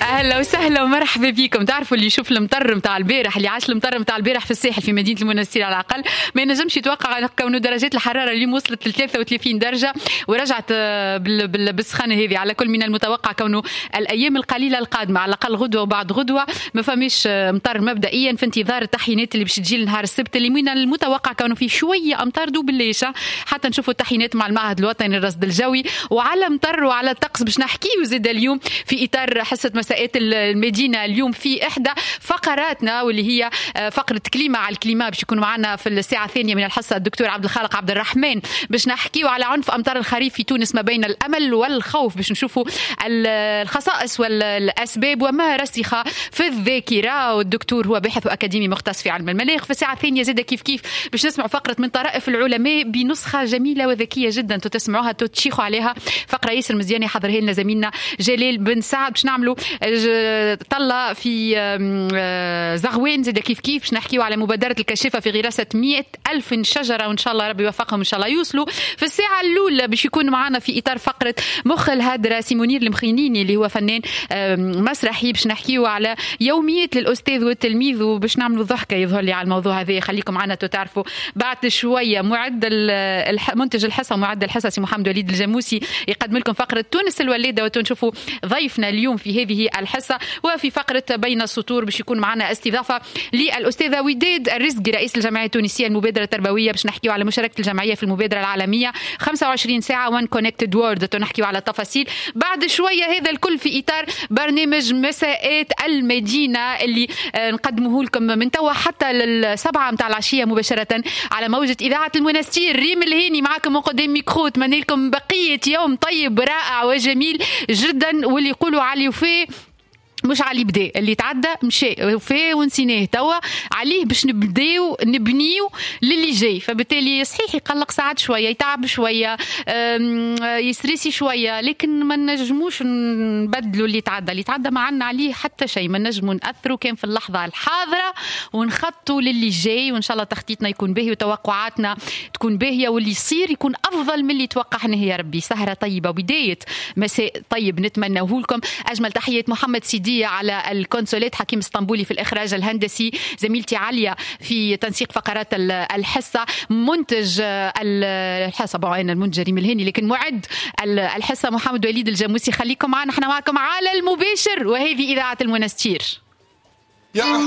اهلا وسهلا ومرحبا بكم. تعرفوا اللي يشوف المطر نتاع البارح، اللي عاش المطر نتاع البارح في الساحل في مدينه المنستير على الاقل، ما ينجمش يتوقع كونه درجات الحراره اليوم وصلت ل 33 درجه ورجعت بالسخانه هذه. على كل من المتوقع كونه الايام القليله القادمه على الاقل غدوه وبعد غدوه ما فماش مطر مبدئيا، في انتظار التحيينات اللي باش تجي نهار السبت اللي من المتوقع كونه فيه شويه امطار دوبليشه حتى نشوفوا التحيينات مع المعهد الوطني للرصد الجوي. وعلى مطر وعلى الطقس باش نحكيو زاد اليوم في اطار حصه مساءات المدينه. اليوم في احدى فقراتنا واللي هي فقره كليمه على الكليمه، باش يكون معنا في الساعه الثانيه من الحصه الدكتور عبد الخالق عبد الرحمن باش نحكيو على عنف امطار الخريف في تونس ما بين الامل والخوف، باش نشوفوا الخصائص والاسباب وما رسخ في الذاكره. والدكتور هو باحث اكاديمي مختص في علم المناخ. في الساعه الثانيه زاد كيف باش نسمعوا فقره من طرائف العلماء بنسخه جميله وذكيه جدا تسمعوها تشيخوا عليها. فقره ياسر مزيانه حضرها لنا زميلنا جلال بن سعد. باش نعملوا طلة في زغوان زاد كيف باش نحكيو على مبادرة الكشافة في غراسة 100,000 شجرة، وإن شاء الله ربي يوفقهم إن شاء الله يوصلوا. في الساعة الأولى باش يكون معنا في إطار فقرة مخ الهدرة سيمونير المخينيني اللي هو فنان مسرحي، باش نحكيو على يوميات للأستاذ والتلميذ وباش نعملوا ضحكة يظهر لي على الموضوع هذا. خليكم معنا تعرفوا بعد شوية منتج الحصة ومعد الحصة سي محمد وليد الجاموسي يقدم لكم فقرة تونس الوليدة، وتنشوفوا ضيفنا اليوم في هذه الحصة. وفي فقرة بين السطور باش يكون معنا استضافة للأستاذة وداد الرزقي رئيس الجمعية التونسية المبادرة التربوية، باش نحكيو على مشاركة الجمعية في المبادرة العالمية 25 ساعة One Connected World، تنحكيو على التفاصيل بعد شوية. هذا الكل في إطار برنامج مساءات المدينة اللي نقدمه لكم من توا حتى للسبعة متاع العشية مباشرة على موجة إذاعة المنستير. ريم الهيني معكم من قدام ميكرو. اتمنى لكم بقية يوم طيب رائع وجميل جدا. واللي يقولوا علي وفي مش علي بدا، اللي تعدى مشى وفي ونسيناه توا عليه باش نبنيو للي جاي. فبالتالي صحيح يقلق ساعات شويه، يتعب شويه، يسريسي شويه، لكن ما نجموش نبدلوا اللي تعدى ما عنا عليه حتى شيء. ما نجموا ناثروا كان في اللحظه الحاضره ونخطوا للي جاي، وان شاء الله تخطيطنا يكون باهي وتوقعاتنا تكون باهيه، واللي يصير يكون افضل من اللي توقعناه. يا ربي سهره طيبه وبدايه مساء طيب نتمناه لكم. اجمل تحيه محمد سيدي على الكونسولات، حكيم اسطنبولي في الإخراج الهندسي، زميلتي عليا في تنسيق فقرات الحصة، منتج الحصة بعين المنتج ريم الهيني، لكن معد الحصة محمد وليد الجاموسي. خليكم معنا، احنا معكم على المباشر وهذه إذاعة المنستير.